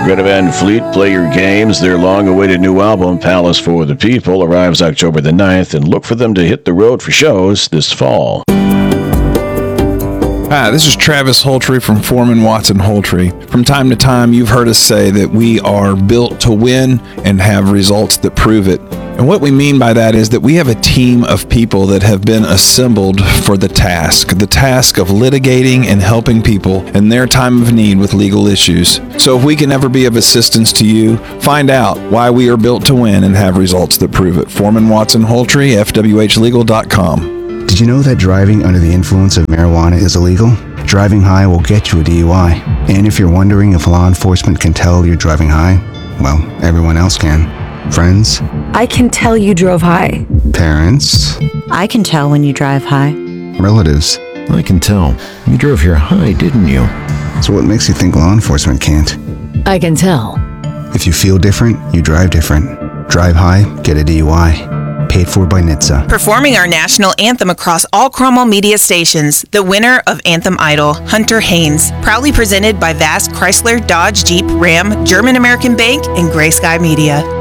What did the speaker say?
Greta Van Fleet, play your games. Their long-awaited new album, Palace for the People, arrives October the 9th, and look for them to hit the road for shows this fall. Hi, this is Travis Holtry from Foreman Watson Holtry. From time to time, you've heard us say that we are built to win and have results that prove it. And what we mean by that is that we have a team of people that have been assembled for the task of litigating and helping people in their time of need with legal issues. So if we can ever be of assistance to you, find out why we are built to win and have results that prove it. Foreman Watson Holtry, FWHlegal.com. Did you know that driving under the influence of marijuana is illegal? Driving high will get you a DUI. And if you're wondering if law enforcement can tell you're driving high, well, everyone else can. Friends? I can tell you drove high. Parents? I can tell when you drive high. Relatives? I can tell. You drove here high, didn't you? So what makes you think law enforcement can't? I can tell. If you feel different, you drive different. Drive high, get a DUI. Paid for by NHTSA. Performing our national anthem across all Cromwell media stations, the winner of Anthem Idol, Hunter Haynes. Proudly presented by Vast Chrysler, Dodge, Jeep, Ram, German American Bank, and Gray Sky Media.